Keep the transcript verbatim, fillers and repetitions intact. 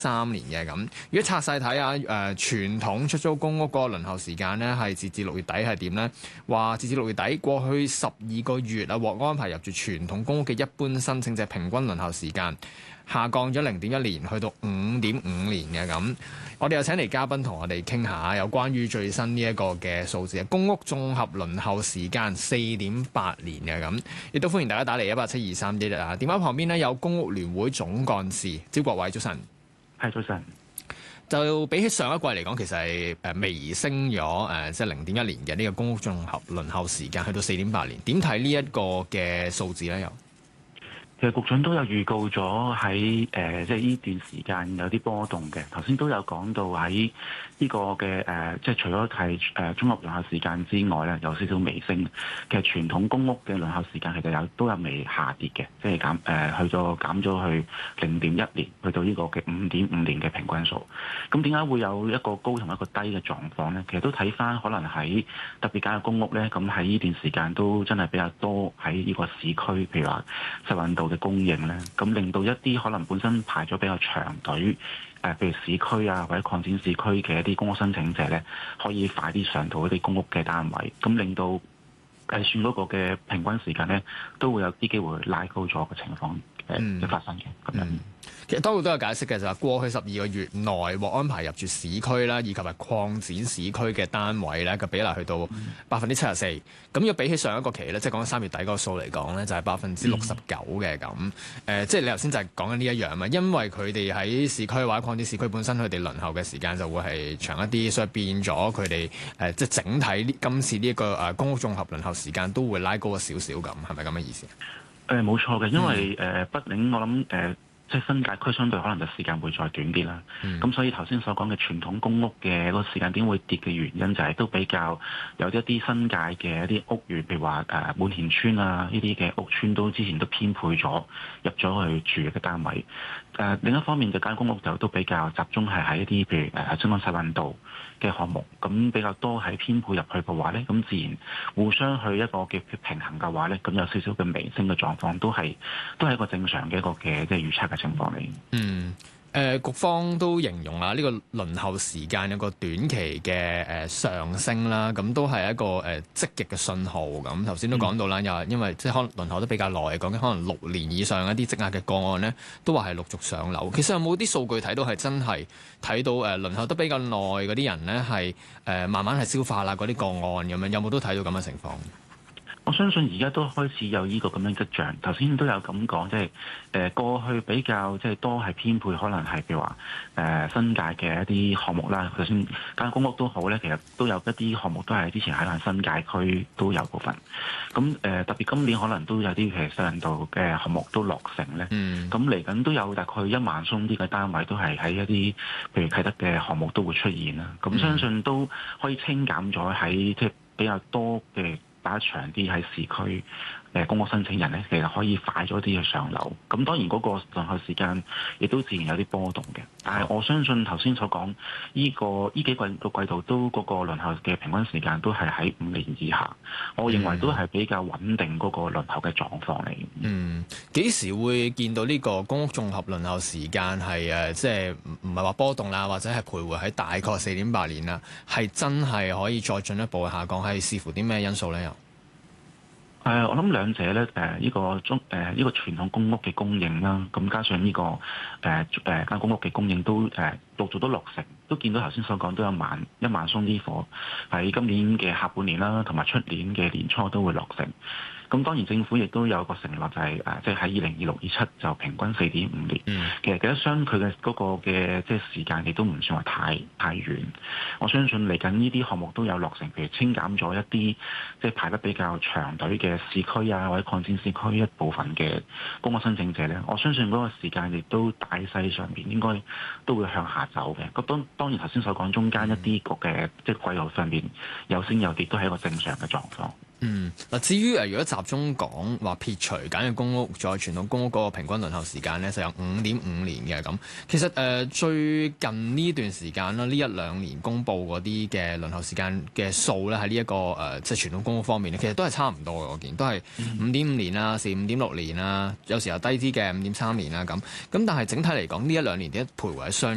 三年嘅咁。如果拆細睇下，誒、呃、傳統出租公屋嗰個輪候時間咧，係截至六月底係點咧？話截至六月底過去十二個月啊，獲安排入住傳統公屋嘅一般申請者平均輪候時間下降咗零點一年，去到五點五年嘅咁。我哋又請嚟嘉賓同我哋傾下有關於最新呢一個嘅數字，公屋綜合輪候時間四點八年嘅咁，亦都歡迎大家打嚟一八七二三一一啊。電話旁邊呢，有公屋聯會總幹事招國偉，早晨。 係早晨。 就比起上一季嚟講，其實係誒微升咗誒，即係零點一年嘅呢個公屋綜合輪候時間，去到四點八年。點睇呢一個嘅數字咧？又？ 其實局長都有預告咗喺誒，即係呢段時間有啲波動嘅。頭先都有講到喺呢個嘅誒、呃，即係除咗係誒綜合輪候時間之外咧，有少少微升。其實傳統公屋嘅輪候時間其實有都有微下跌嘅，即係減誒、呃、去咗減咗去零點一年，去到呢個嘅五點五年嘅平均數。咁點解會有一個高同一個低嘅狀況咧？其實都睇翻可能喺特別揀嘅公屋咧，咁喺呢段時間都真係比較多喺呢個市區，譬如話西運道嘅供應咧，咁令到一啲可能本身排咗比較長隊，誒，譬如市區啊或者擴展市區嘅一啲公屋申請者咧，可以快啲上到一啲公屋嘅單位，咁令到計算嗰個嘅平均時間咧，都會有啲機會拉高咗嘅情況誒嘅發生嘅咁樣。 嗯其實多數都有解釋嘅，就係過去十二個月內獲安排入住市區啦，以及係擴展市區嘅單位咧，個比例去到百分之七十四。咁要比起上一個期咧，即係講緊三月底嗰個數嚟講咧，就係百分之六十九嘅咁。誒、嗯呃，即係你頭先就係講緊呢一樣嘛，因為佢哋喺市區或者擴展市區本身佢哋輪候嘅時間就會係長一啲，所以變咗佢哋誒即係整體今次呢一個誒公屋綜合輪候時間都會拉高咗少少咁，係咪咁嘅意思？ 誒冇錯嘅，因為誒畢竟我諗誒。呃即係新界區相對可能就時間會再短啲啦，咁、嗯、所以頭先所講嘅傳統公屋嘅個時間點會跌嘅原因就係都比較有一啲新界嘅一啲屋苑，譬如話誒滿田村啊呢啲嘅屋邨都之前都編配咗入咗去住嘅單位。誒、呃、另一方面嘅間公屋就都比較集中係喺一啲譬如誒將軍世運道嘅項目，咁比較多係編配入去嘅話咧，咁自然互相去一個嘅平衡嘅話咧，咁有少少嘅微升嘅狀況都係都係一個正常嘅一個嘅即係預測嘅情況嚟。 嗯。誒、呃，局方都形容啦，呢、這個輪候時間有個短期嘅誒、呃、上升啦，咁都係一個誒、呃、積極嘅信號。咁頭先都講到啦，又、嗯、因為即係可能輪候得比較耐，講緊可能六年以上一啲積壓嘅個案呢，都話係陸續上樓。其實有冇啲數據睇到係真係睇到誒、呃、輪候得比較耐嗰啲人呢，係誒、呃、慢慢係消化啦嗰啲個案咁樣，有冇都睇到咁嘅情況？ 我相信而家都開始有呢個咁樣跡象。頭先都有咁講，即係誒過去比較即係多係編配，可能係譬如話誒新界嘅一啲項目啦。就算間公屋都好咧，其實都有一啲項目都係之前喺新界區都有部分。咁誒、呃、特別今年可能都有啲譬如西人道嘅項目都落成咧。咁嚟緊都有大概一萬宗啲嘅單位都係喺一啲譬如啟德嘅項目都會出現啦。咁相信都可以清減咗喺即係比較多嘅。打長啲喺市區誒公屋申請人咧，其實可以快咗啲去上樓。咁當然嗰個輪候時間亦都自然有啲波動嘅。但係我相信頭先所講呢、這個呢幾季個季度都嗰個輪候嘅平均時間都係喺五年以下。我認為都係比較穩定嗰個輪候嘅狀況嚟。 嗯，幾時會見到呢個公屋綜合輪候時間係誒，即係唔唔係話波動啦，或者係徘徊喺大概四點八年啦，係真係可以再進一步下降，係視乎啲咩因素咧？又？ 誒、呃，我諗兩者咧，誒、呃，呢、這個中誒呢個傳統公屋嘅供應啦，咁加上呢、這個誒誒間公屋嘅供應都誒、呃、陸續都落成，都見到頭先所講都有萬一萬宗啲貨喺今年嘅下半年啦，同埋出年嘅年初都會落成。咁當然政府亦都有個承諾，就係誒，即係喺二零二六二七就平均四點五年。嗯、其實記得相佢嘅嗰個嘅即係時間亦都唔算話太太遠。我相信嚟緊呢啲項目都有落成，譬如清減咗一啲即係排得比較長隊嘅市區啊，或者擴展市區一部分嘅公屋申請者咧。我相信嗰個時間亦都大勢上面應該都會向下走嘅。咁當當然頭先所講中間一啲個嘅即係季度上面有升有跌，都係一個正常嘅狀況。 嗯，嗱，至於誒，如果集中講話撇除簡約公屋，再傳統公屋嗰個平均輪候時間咧，就有五點五年嘅咁。其實誒、呃，最近呢段時間啦，呢一兩年公布嗰啲嘅輪候時間嘅數咧，喺呢一個誒、呃，即係傳統公屋方面咧，其實都係差唔多嘅。我見都係五點五年啦，四五點六年啦，有時候低啲嘅五點三年啦咁。咁但係整體嚟講，呢一兩年點解徘徊喺相